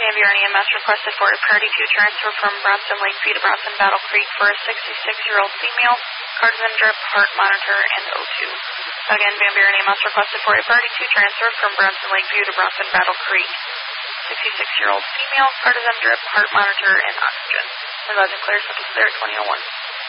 Van Buren EMS requested for a priority 2 transfer from Bronson Lakeview to Bronson Battle Creek for a 66-year-old female, cardiogram drip, heart monitor, and O2. Again, Van Buren EMS requested for a priority 2 transfer from Bronson Lakeview to Bronson Battle Creek. 66-year-old female, cardiogram drip, heart monitor, and oxygen. Advise and clear, simple clear at 2001.